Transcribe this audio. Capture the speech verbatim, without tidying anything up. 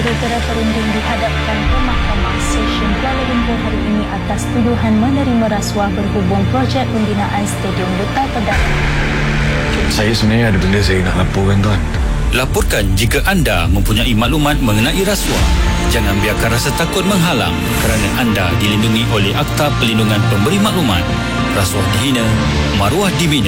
Juruterra Perunding dihadapkan ke Mahkamah Session Kuala Lumpur hari ini atas tuduhan menerima rasuah berhubung projek pembinaan Stadium Duta Pedang. Saya sebenarnya ada benda saya nak laporkan, tuan. Laporkan jika anda mempunyai maklumat mengenai rasuah. Jangan biarkan rasa takut menghalang kerana anda dilindungi oleh Akta Perlindungan Pemberi Maklumat. Rasuah dihina, maruah dibina.